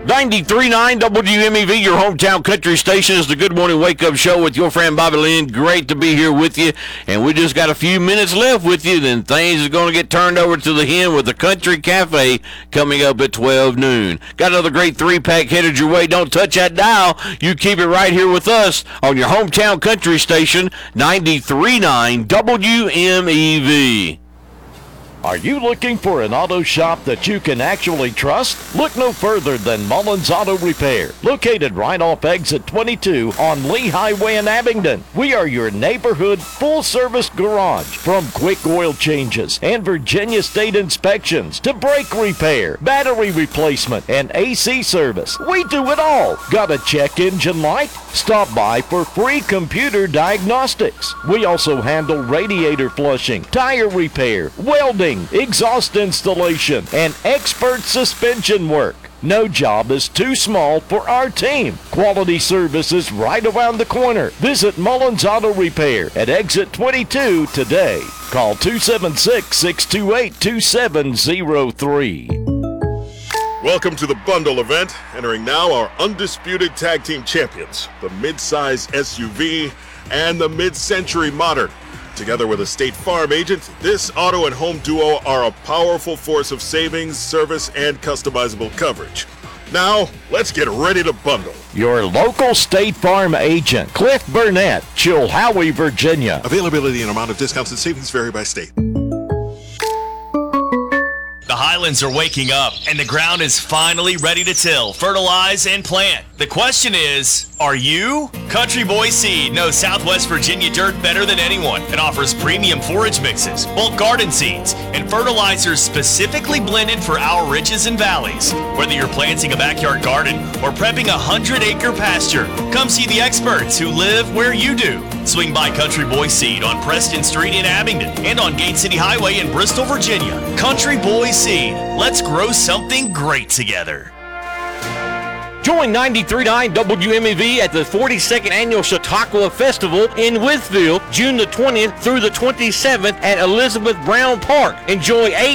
93.9 WMEV, your hometown country station, is the Good Morning Wake Up Show with your friend Bobby Lynn. Great to be here with you, and we just got a few minutes left with you. Then things are going to get turned over to the hen with the Country Cafe coming up at 12 noon. Got another great three-pack headed your way. Don't touch that dial. You keep it right here with us on your hometown country station, 93.9 WMEV. Are you looking for an auto shop that you can actually trust? Look no further than Mullins Auto Repair, located right off exit 22 on Lee Highway in Abingdon. We are your neighborhood full-service garage. From quick oil changes and Virginia State inspections to brake repair, battery replacement, and AC service, we do it all. Got a check engine light? Stop by for free computer diagnostics. We also handle radiator flushing, tire repair, welding, exhaust installation, and expert suspension work. No job is too small for our team. Quality service is right around the corner. Visit Mullins Auto Repair at exit 22 today. Call 276-628-2703. Welcome to the Bundle event. Entering now our undisputed tag team champions, the mid-size SUV and the mid-century modern. Together with a State Farm agent, this auto and home duo are a powerful force of savings, service, and customizable coverage. Now, let's get ready to bundle. Your local State Farm agent, Cliff Burnett, Chilhowie, Virginia. Availability and amount of discounts and savings vary by state. The Highlands are waking up, and the ground is finally ready to till, fertilize, and plant. The question is, are you? Country Boy Seed knows Southwest Virginia dirt better than anyone and offers premium forage mixes, bulk garden seeds, and fertilizers specifically blended for our ridges and valleys. Whether you're planting a backyard garden or prepping a 100-acre pasture, come see the experts who live where you do. Swing by Country Boy Seed on Preston Street in Abingdon and on Gate City Highway in Bristol, Virginia. Country Boy Seed. Let's grow something great together. Join 93.9 WMEV at the 42nd Annual Chautauqua Festival in Withville, June the 20th through the 27th at Elizabeth Brown Park. Enjoy 8